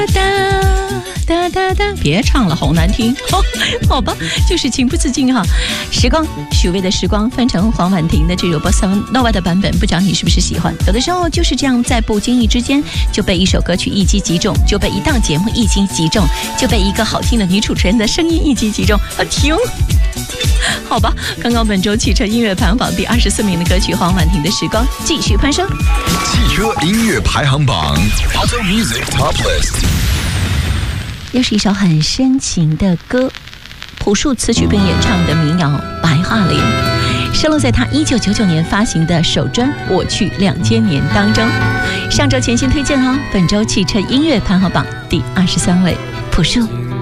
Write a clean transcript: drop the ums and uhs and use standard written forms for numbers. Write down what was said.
别唱了，好难听。好吧，就是情不自禁哈。时光，许巍的时光翻成黄婉婷的这首 Bossa Nova 的版本，不知道你是不是喜欢？有的时候就是这样，在不经意之间就被一首歌曲一击即中，就被一档节目一击即中，就被一个好听的女主持人的声音一击即中。停。好吧，刚刚本周汽车音乐排行榜第24名的歌曲黄婉婷的《时光》继续攀升。 汽车音乐排行榜 Auto Music Top List， 又是一首很深情的歌，朴树词曲并演唱的民谣《白桦林》，收录在他1999年发行的首专《我去2000年》当中。上周前行推荐哦，本周汽车音乐排行榜第23位，朴树。